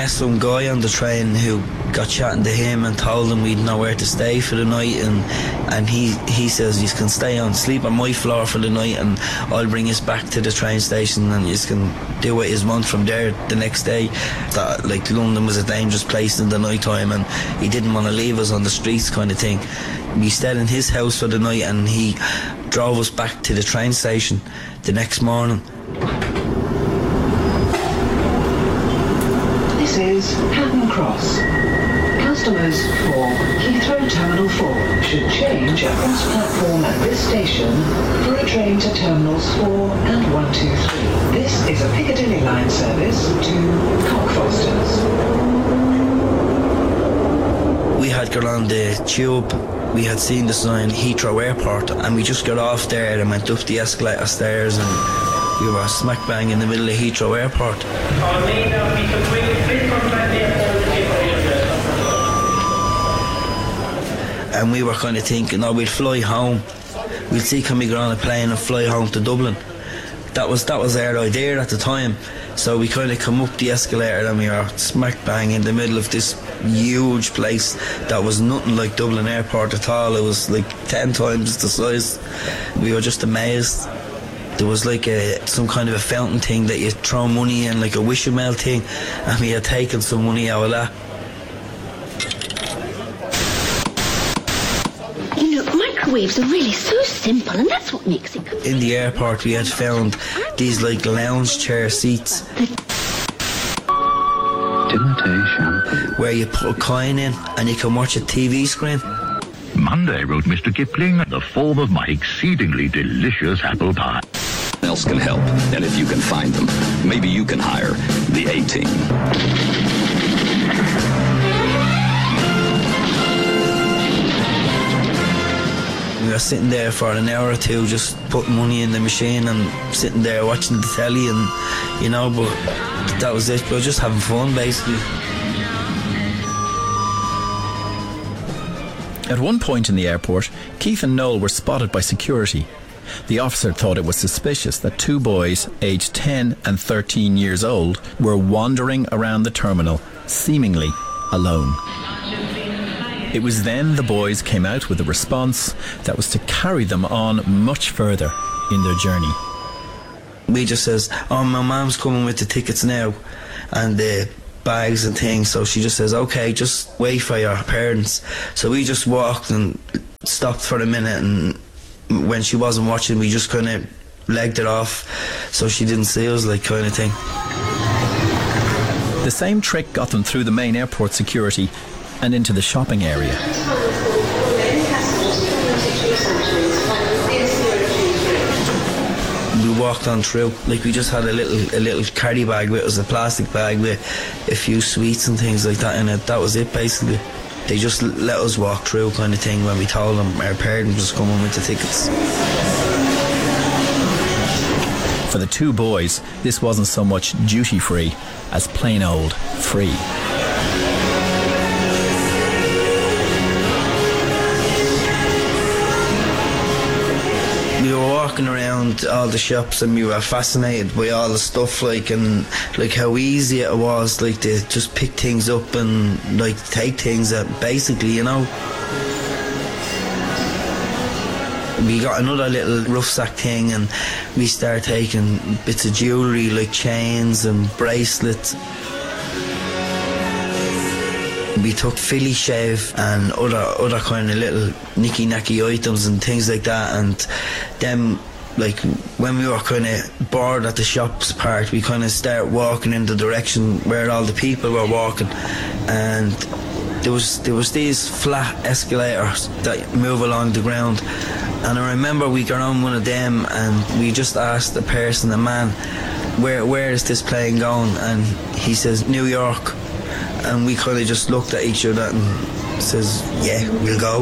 met some guy on the train who got chatting to him and told him we'd know where to stay for the night, and he says you can sleep on my floor for the night, and I'll bring us back to the train station and you can do what you want from there the next day. That like London was a dangerous place in the night time, and he didn't want to leave us on the streets kind of thing. We stayed in his house for the night, and he drove us back to the train station the next morning. This is Hatton Cross. Customers for Heathrow Terminal 4 should change across platform at this station for a train to Terminals 4 and 123. This is a Piccadilly line service to Cockfosters. We had got on the tube. We had seen the sign Heathrow Airport, and we just got off there and went up the escalator stairs, and we were smack bang in the middle of Heathrow Airport. And we were kind of thinking, oh, we'll fly home. We'll see can we get on a plane and fly home to Dublin. That was our idea at the time. So we kind of come up the escalator, and we were smack bang in the middle of this huge place that was nothing like Dublin Airport at all. It was like 10 times the size. We were just amazed. There was like some kind of a fountain thing that you throw money in, like a wish-a-mail thing, and we had taken some money out of that. You know, microwaves are really so simple, and that's what makes it good. In the airport we had found these like lounge chair seats where you put a coin in and you can watch a TV screen. Monday, wrote Mr. Kipling, the form of my exceedingly delicious apple pie. Else can help, and if you can find them, maybe you can hire the A-Team. We were sitting there for an hour or two just putting money in the machine and sitting there watching the telly, and you know, but that was it. We were just having fun basically. At one point in the airport, Keith and Noel were spotted by security. The officer thought it was suspicious that two boys, aged 10 and 13 years old, were wandering around the terminal, seemingly alone. It was then the boys came out with a response that was to carry them on much further in their journey. We just says, oh, my mom's coming with the tickets now and the bags and things, so she just says, okay, just wait for your parents. So we just walked and stopped for a minute, and when she wasn't watching, we just kind of legged it off so she didn't see us, like, kind of thing. The same trick got them through the main airport security and into the shopping area. We walked on through, like we just had a little carry bag with us, a plastic bag with a few sweets and things like that in it. That was it basically. They just let us walk through kind of thing when we told them our parents was coming with the tickets. For the two boys, this wasn't so much duty-free as plain old free. We were walking around all the shops and we were fascinated by all the stuff, like, and like how easy it was, like, to just pick things up and like take things that basically, you know. We got another little rucksack thing and we started taking bits of jewellery like chains and bracelets. We took Philly shave and other kind of little nicky-nacky items and things like that, and then, like, when we were kind of bored at the shops part, we kind of started walking in the direction where all the people were walking, and there was these flat escalators that move along the ground, and I remember we got on one of them and we just asked the person, the man, where is this plane going, and he says New York. And we kind of just looked at each other and says, yeah, we'll go.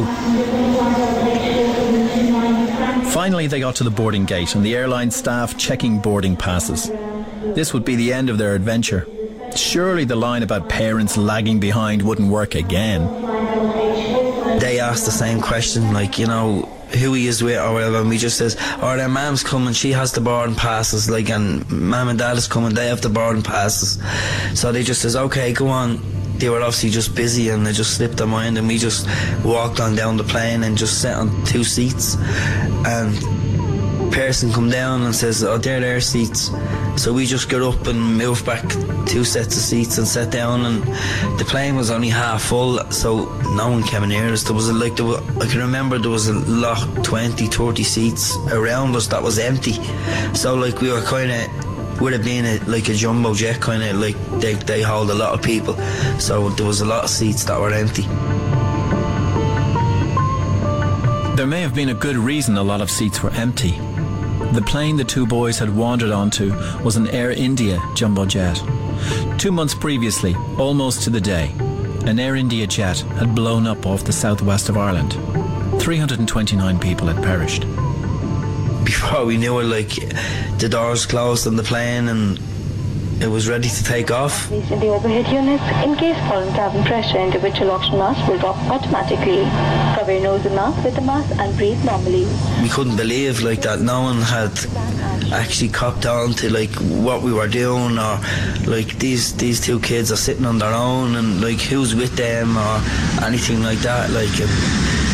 Finally, they got to the boarding gate and the airline staff checking boarding passes. This would be the end of their adventure. Surely the line about parents lagging behind wouldn't work again. they asked the same question, like, you know, who he is with or whatever, and we just says, oh, their mam's coming, she has the boarding passes, like, and mum and dad is coming, they have the boarding passes. So they just says, okay, go on. They were obviously just busy and they just slipped their mind, and we just walked on down the plane and just sat on 2 seats, and person come down and says, oh, they're their seats. So we just got up and moved back 2 sets of seats and sat down, and the plane was only half full, so no one came near us. There was I can remember there was a lot, 20, 30 seats around us that was empty. So like we were kind of, would have been like a jumbo jet, kind of like they hold a lot of people, so there was a lot of seats that were empty. There may have been a good reason a lot of seats were empty. The plane the 2 boys had wandered onto was an Air India jumbo jet. 2 months previously, almost to the day, an Air India jet had blown up off the southwest of Ireland. 329 people had perished. Before we knew it, like, the doors closed on the plane and it was ready to take off. In the overhead units, in case falling cabin pressure, individual oxygen mask will drop automatically. Cover your nose and mouth with the mask and breathe normally. We couldn't believe like that no one had actually copped on to like what we were doing, or like these 2 kids are sitting on their own and like who's with them or anything like that. Like